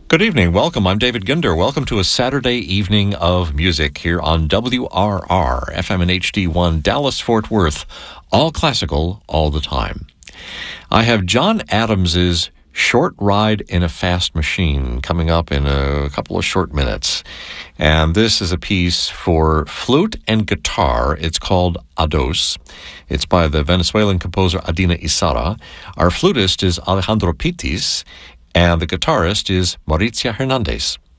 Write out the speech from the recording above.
Good evening. Welcome. I'm David Ginder. Welcome to a Saturday evening of music here on WRR, FM and HD1, Dallas-Fort Worth. All classical, all the time. I have John Adams's Short Ride in a Fast Machine coming up in a couple of short minutes. And this is a piece for flute and guitar. It's called Ados. It's by the Venezuelan composer Adina Isara. Our flutist is Alejandro Pitis, and the guitarist is Maurizia Hernandez.